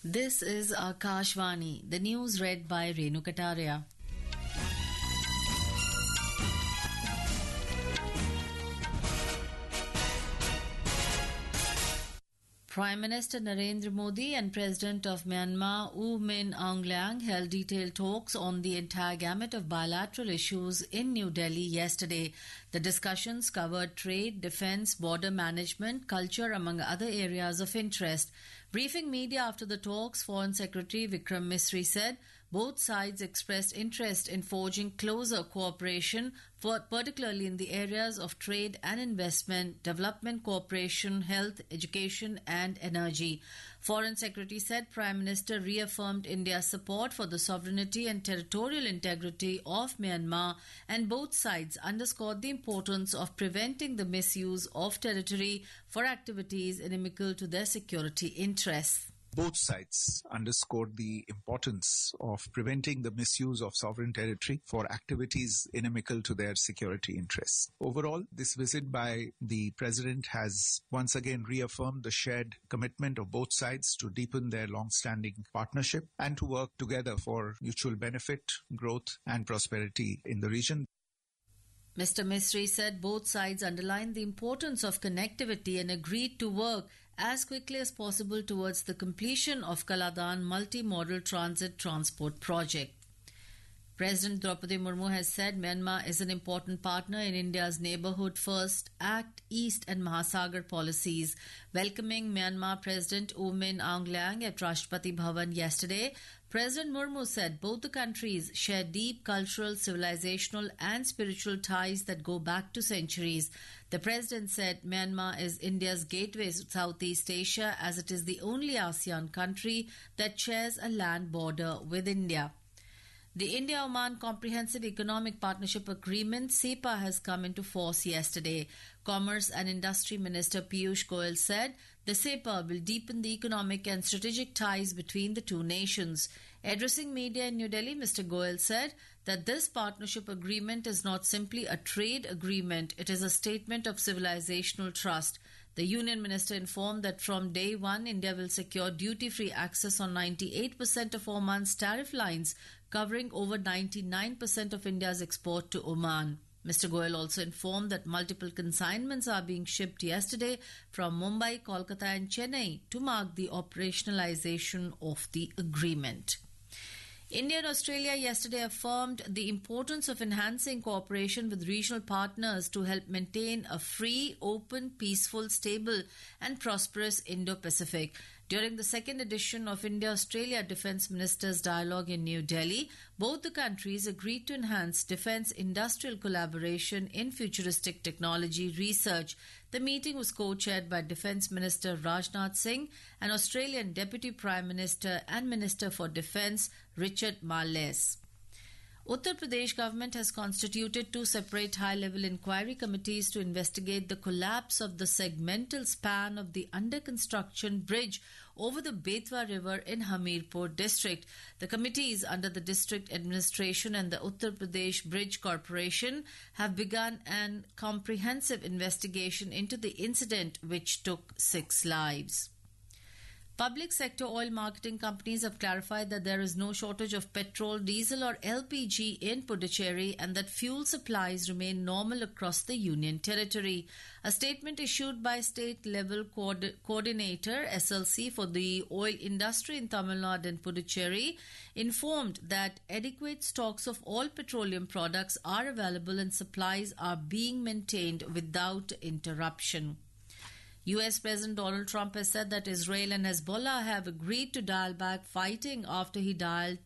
This is Akashvani, the news read by Renu Kataria. Prime Minister Narendra Modi and President of Myanmar U Min Aung Hlaing held detailed talks on the entire gamut of bilateral issues in New Delhi yesterday. The discussions covered trade, defence, border management, culture, among other areas of interest. Briefing media after the talks, Foreign Secretary Vikram Misri said both sides expressed interest in forging closer cooperation, particularly in the areas of trade and investment, development cooperation, health, education and energy. Foreign Secretary said Prime Minister reaffirmed India's support for the sovereignty and territorial integrity of Myanmar, and both sides underscored the importance of preventing the misuse of territory for activities inimical to their security interests. Both sides underscored the importance of preventing the misuse of sovereign territory for activities inimical to their security interests. Overall, this visit by the President has once again reaffirmed the shared commitment of both sides to deepen their long-standing partnership and to work together for mutual benefit, growth and prosperity in the region. Mr. Misri said both sides underlined the importance of connectivity and agreed to work as quickly as possible towards the completion of Kaladan multi-modal transit transport project. President Draupadi Murmu has said Myanmar is an important partner in India's Neighbourhood First, Act East and Mahasagar policies. Welcoming Myanmar President U Min Aung Hlaing at Rashtrapati Bhavan yesterday, President Murmu said both the countries share deep cultural, civilizational and spiritual ties that go back to centuries. The President said Myanmar is India's gateway to Southeast Asia, as it is the only ASEAN country that shares a land border with India. The India-Oman Comprehensive Economic Partnership Agreement (CEPA) has come into force yesterday. Commerce and Industry Minister Piyush Goyal said the CEPA will deepen the economic and strategic ties between the two nations. Addressing media in New Delhi, Mr. Goyal said that this partnership agreement is not simply a trade agreement, it is a statement of civilizational trust. The Union Minister informed that from day one, India will secure duty-free access on 98% of Oman's tariff lines, covering over 99% of India's export to Oman. Mr. Goyal also informed that multiple consignments are being shipped yesterday from Mumbai, Kolkata and Chennai to mark the operationalization of the agreement. India and Australia yesterday affirmed the importance of enhancing cooperation with regional partners to help maintain a free, open, peaceful, stable and prosperous Indo-Pacific. During the second edition of India-Australia Defence Ministers' Dialogue in New Delhi, both the countries agreed to enhance defence industrial collaboration in futuristic technology research. The meeting was co-chaired by Defence Minister Rajnath Singh and Australian Deputy Prime Minister and Minister for Defence Richard Marles. Uttar Pradesh government has constituted two separate high-level inquiry committees to investigate the collapse of the segmental span of the under-construction bridge over the Betwa River in Hamirpur district. The committees under the district administration and the Uttar Pradesh Bridge Corporation have begun an comprehensive investigation into the incident, which took 6 lives. Public sector oil marketing companies have clarified that there is no shortage of petrol, diesel or LPG in Puducherry and that fuel supplies remain normal across the Union territory. A statement issued by State Level Coordinator SLC for the oil industry in Tamil Nadu and Puducherry informed that adequate stocks of all petroleum products are available and supplies are being maintained without interruption. US President Donald Trump has said that Israel and Hezbollah have agreed to dial back fighting after he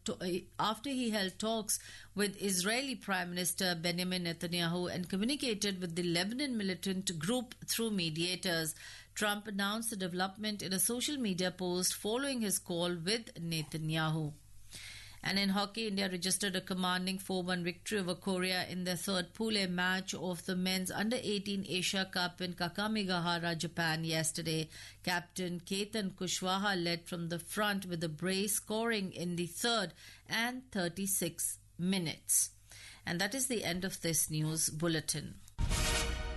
held talks with Israeli Prime Minister Benjamin Netanyahu and communicated with the Lebanon militant group through mediators. Trump announced the development in a social media post following his call with Netanyahu. And in hockey, India registered a commanding 4-1 victory over Korea in their third Pool A match of the men's Under-18 Asia Cup in Kakamegahara, Japan yesterday. Captain Ketan Kushwaha led from the front with a brace, scoring in the third and 36 minutes. And that is the end of this news bulletin.